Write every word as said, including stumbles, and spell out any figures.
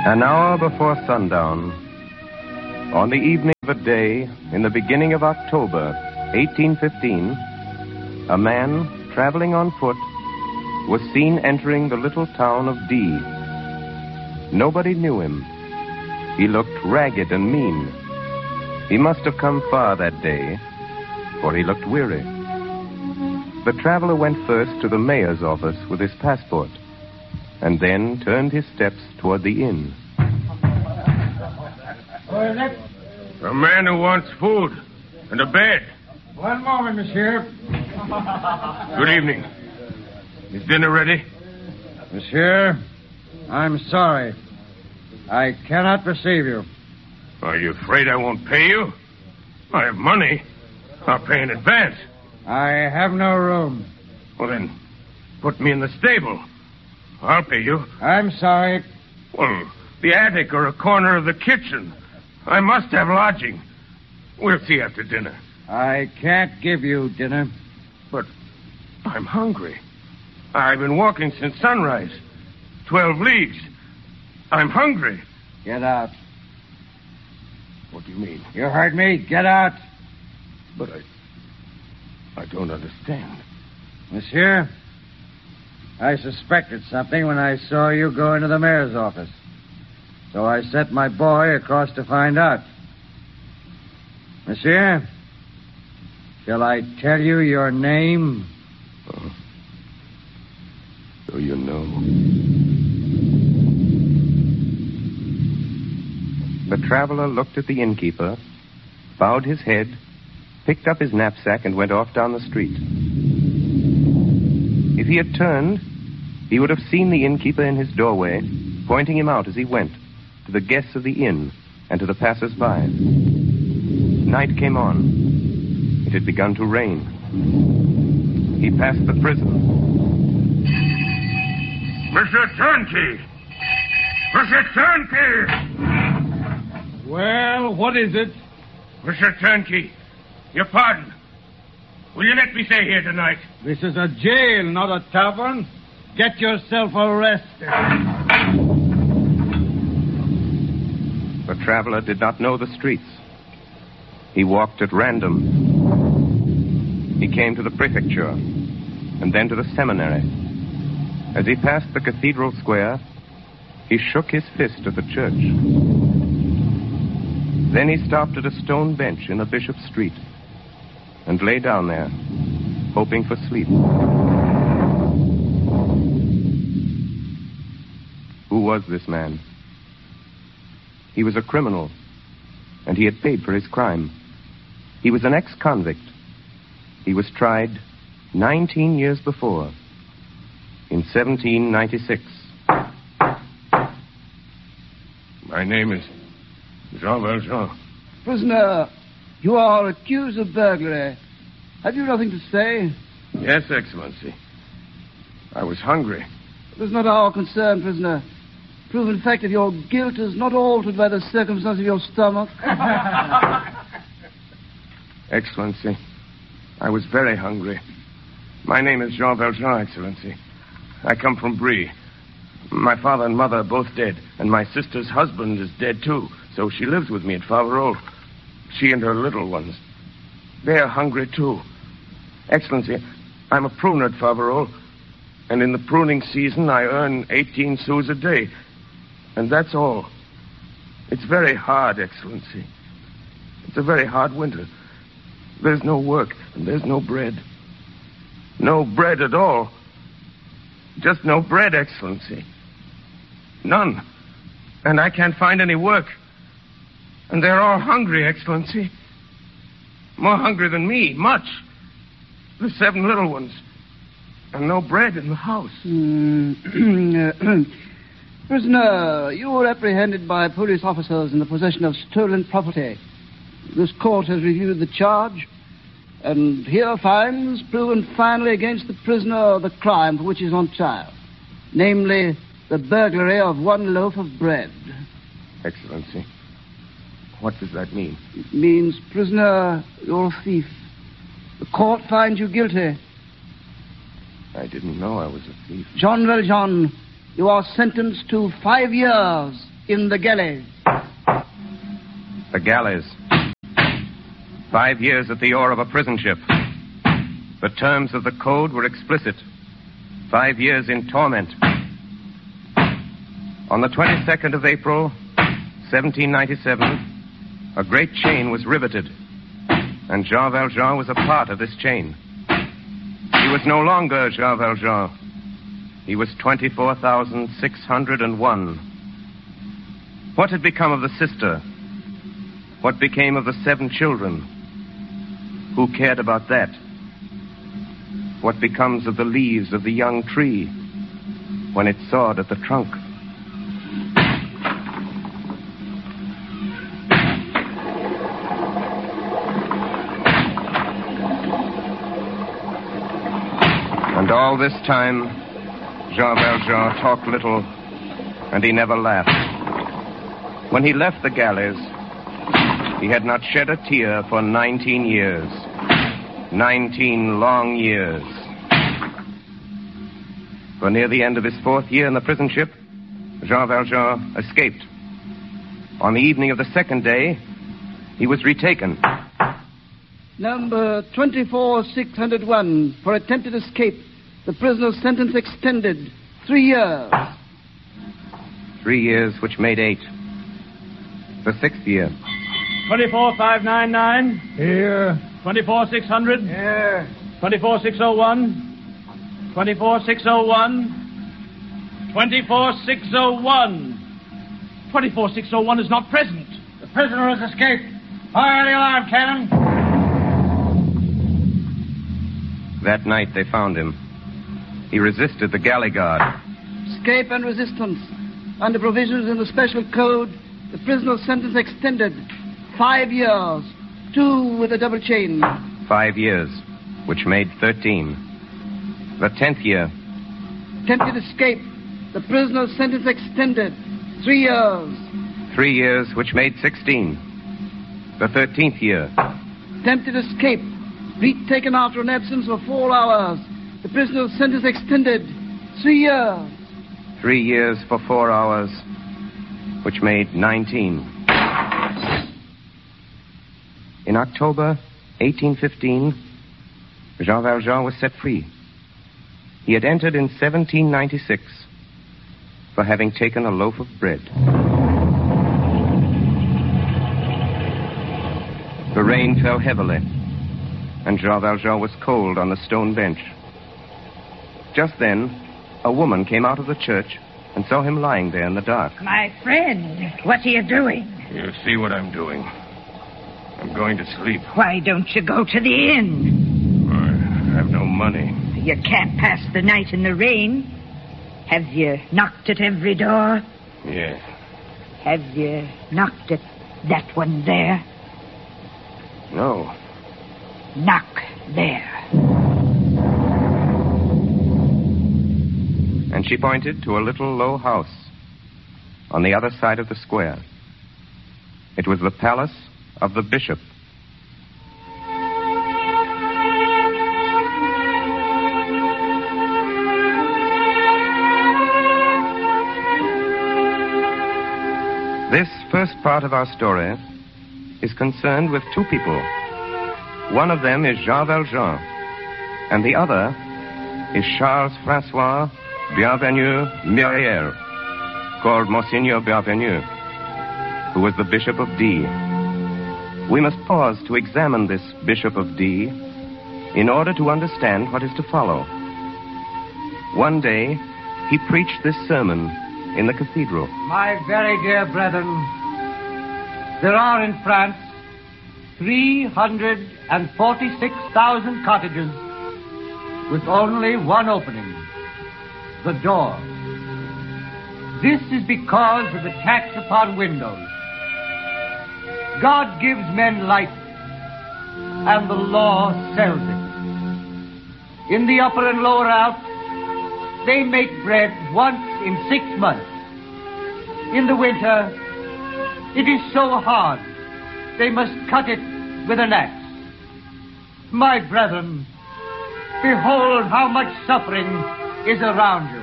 An hour before sundown, on the evening of a day in the beginning of October, eighteen fifteen, a man traveling on foot was seen entering the little town of D. Nobody knew him. He looked ragged and mean. He must have come far that day, for he looked weary. The traveler went first to the mayor's office with his passport, and then turned his steps toward the inn. Who is it? A man who wants food and a bed. One moment, monsieur. Good evening. Is dinner ready? Monsieur, I'm sorry. I cannot receive you. Are you afraid I won't pay you? I have money. I'll pay in advance. I have no room. Well, then, put me in the stable. I'll pay you. I'm sorry. Well, the attic or a corner of the kitchen. I must have lodging. We'll see after dinner. I can't give you dinner. But I'm hungry. I've been walking since sunrise. Twelve leagues. I'm hungry. Get out. What do you mean? You heard me. Get out. But I... I don't understand. Monsieur, I suspected something when I saw you go into the mayor's office. So I sent my boy across to find out. Monsieur, shall I tell you your name? Oh. So you know. The traveler looked at the innkeeper, bowed his head, picked up his knapsack, and went off down the street. If he had turned, he would have seen the innkeeper in his doorway, pointing him out as he went, to the guests of the inn and to the passers-by. Night came on. It had begun to rain. He passed the prison. Mister Turnkey! Mister Turnkey! Well, what is it? Mister Turnkey, your pardon. Will you let me stay here tonight? This is a jail, not a tavern. Get yourself arrested. The traveler did not know the streets. He walked at random. He came to the prefecture, and then to the seminary. As he passed the cathedral square, he shook his fist at the church. Then he stopped at a stone bench in a bishop's street and lay down there, hoping for sleep. Who was this man? He was a criminal, and he had paid for his crime. He was an ex-convict. He was tried nineteen years before, in seventeen ninety-six. My name is Jean Valjean. Prisoner, you are accused of burglary. Have you nothing to say? Yes, Excellency. I was hungry. It is not our concern, prisoner. Proven fact of your guilt is not altered by the circumstance of your stomach. Excellency, I was very hungry. My name is Jean Valjean, Excellency. I come from Brie. My father and mother are both dead, and my sister's husband is dead, too, so she lives with me at Faverolles. She and her little ones. They are hungry, too. Excellency, I'm a pruner at Faverolles, and in the pruning season I earn eighteen sous a day. And that's all. It's very hard, Excellency. It's a very hard winter. There's no work, and there's no bread. No bread at all. Just no bread, Excellency. None. And I can't find any work. And they're all hungry, Excellency. More hungry than me, much. The seven little ones. And no bread in the house. Mm. Prisoner, you were apprehended by police officers in the possession of stolen property. This court has reviewed the charge, and here finds proven finally against the prisoner the crime for which he is on trial, namely the burglary of one loaf of bread. Excellency, what does that mean? It means, prisoner, you're a thief. The court finds you guilty. I didn't know I was a thief. Jean Valjean, you are sentenced to five years in the galleys. The galleys. Five years at the oar of a prison ship. The terms of the code were explicit. Five years in torment. On the twenty-second of April, seventeen ninety-seven, a great chain was riveted, and Jean Valjean was a part of this chain. He was no longer Jean Valjean. He was twenty-four thousand six hundred one. What had become of the sister? What became of the seven children? Who cared about that? What becomes of the leaves of the young tree when it's sawed at the trunk? And all this time, Jean Valjean talked little, and he never laughed. When he left the galleys, he had not shed a tear for nineteen years. Nineteen long years. For near the end of his fourth year in the prison ship, Jean Valjean escaped. On the evening of the second day, he was retaken. Number twenty-four six oh one, for attempted escape. The prisoner's sentence extended. Three years. Three years, which made eight. The sixth year. twenty-four five ninety-nine. Here. twenty-four six hundred. Here. twenty-four six oh one. twenty-four six oh one. twenty-four six oh one. twenty-four six oh one is not present. The prisoner has escaped. Fire the alarm cannon. That night they found him. He resisted the galley guard. Escape and resistance. Under provisions in the special code, the prisoner's sentence extended. Five years. Two with a double chain. Five years, which made thirteen. The tenth year. Attempted escape. The prisoner's sentence extended. Three years. Three years, which made sixteen. The thirteenth year. Attempted escape. Retaken after an absence of four hours. The prisoner's sentence extended. Three years. Three years for four hours, which made nineteen. In October eighteen fifteen, Jean Valjean was set free. He had entered in seventeen ninety-six for having taken a loaf of bread. The rain fell heavily, and Jean Valjean was cold on the stone bench. Just then, a woman came out of the church and saw him lying there in the dark. My friend, what are you doing? You see what I'm doing. I'm going to sleep. Why don't you go to the inn? I have no money. You can't pass the night in the rain. Have you knocked at every door? Yes. Have you knocked at that one there? No. Knock there. And she pointed to a little low house on the other side of the square. It was the palace of the bishop. This first part of our story is concerned with two people. One of them is Jean Valjean, and the other is Charles Francois Bienvenu Myriel, called Monseigneur Bienvenu, who was the Bishop of D. We must pause to examine this Bishop of D in order to understand what is to follow. One day, he preached this sermon in the cathedral. My very dear brethren, there are in France three hundred forty-six thousand cottages with only one opening, the door. This is because of the tax upon windows. God gives men light, and the law sells it. In the upper and lower Alps, they make bread once in six months. In the winter, it is so hard, they must cut it with an axe. My brethren, behold how much suffering is around you.